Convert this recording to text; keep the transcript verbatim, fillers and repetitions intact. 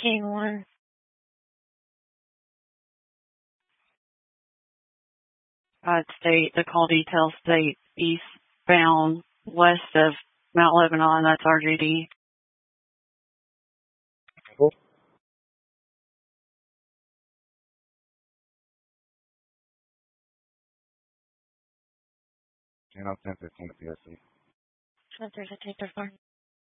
King one. Uh, state, the call details state eastbound west of Mount Lebanon. That's R G D. Cool. Channel ten fifteen P S C. There's a take their phone.